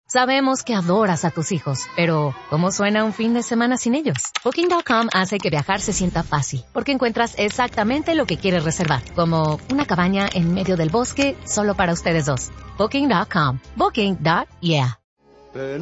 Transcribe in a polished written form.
Sabemos que adoras a tus hijos, pero ¿cómo suena un fin de semana sin ellos? Booking.com hace que viajar se sienta fácil, porque encuentras exactamente lo que quieres reservar, como una cabaña en medio del bosque solo para ustedes dos. Booking.com. Booking.yeah.